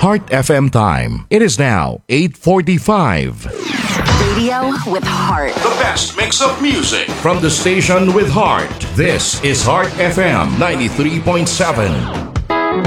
Heart FM time. It is now 8:45. Radio with heart. The best mix of music from the station with heart. This is Heart FM 93.7.